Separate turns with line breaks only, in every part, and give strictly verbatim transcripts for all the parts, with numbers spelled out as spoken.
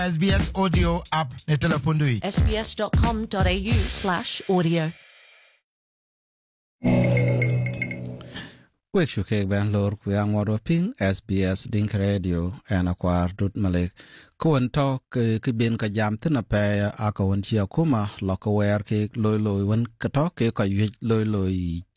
S B S Audio app ne telepondui.
sbs.com.au slash audio.
Wek shuke ben lor kuyang wado ping S B S Dink Radio ena kwar dut malik. Kuwan to ke kibin ka jam tina pe aka wan chia kuma loka wer ke loy loy wan kato ke ka yuj loy loy.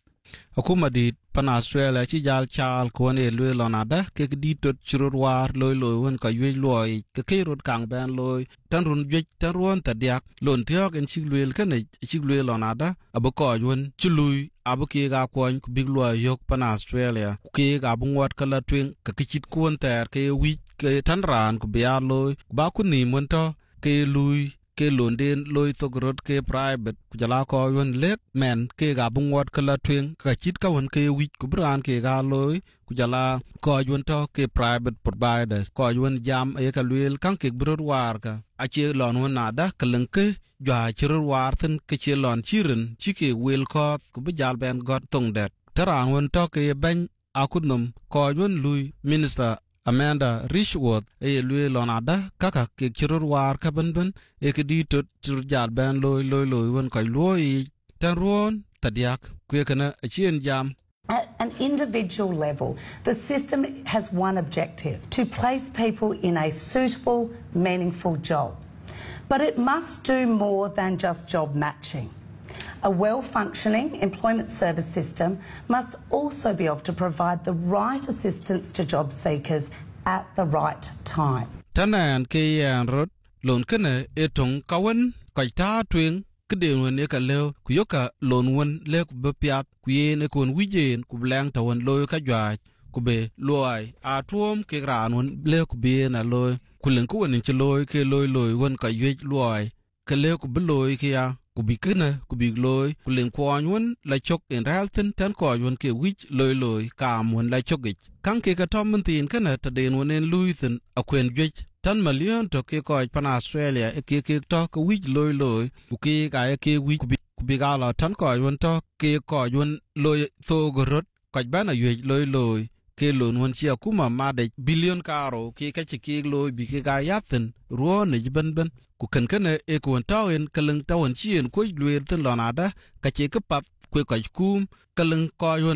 Akuma di pan Australia chi jal chal kuwan e loy lonada ke di tot churur war loy loy wan ka yuj loy ke ke rut kang ben loy tan run yuj tan ruan ta diak lon tiok en chig loy kene chig loy lonada abako yun chului abu ki ga kwon ku big lo yok pan Australia ki ga bu ngot kala twin ka kichit kuon ter ke wi ke tan ran ku bia loy ba ku ni mon to ke lui ke londen loy to grot ke private ku jala ko yon lek men ke ga bu ngot kala twin ka chit ka won ke wi ku bran ke ga loy ku jala ko yon to ke private providers ko yon jam e ka luel kan ke brot war ka a che lon won nada kalen ke jwa chirur war tin ke che lon chirin chike wel ko ku bi jal ben got tong det taran won to ke ben akunum ko yon lui minister Amanda Rishworth e lui lonada kaka ke chirur war ka ben ben e ke di tot chir jal ben loy loy loy won ko loy tan ruon tadiak ku kana a chien jam.
At an individual level, the system has one objective: to place people in a suitable, meaningful job. But it must do more than just job matching. A well-functioning employment service system must also be able to provide the right assistance to job seekers at the right time.
Tanan ke yan rot lon kene etong kawen kai ta twing kede won e ka lew ku yoka lon won le ku bepiat ku yene kon wijen ku blang ta won loy ka jwa ku be loy a tuom ke ran won le ku be na loy ku len ku won che loy ke loy loy won ka yej loy ke le ku be loy ke ya ku bi kene ku bi loy ku len kwon won la chok en realten tan ko won ke wich loy loy kam won la chokich kan ke ka tom tin kana ta den won en luithen akwen jech tan million to ke ko pan Australia e ke ke to ko wich loy loy ku ke ka e ke wich ku bi ga la tan ko won to ke ko won loy so gorot ko bana yej loy loy ke lon won chia kuma ma de billion karo ke ka chi ke loy bi ke ga yaten ro ne ben ben ku kan kana e ko tawen kalang tawon chien ko luer ten lonada ka che ke pap ko ka kum kalang ko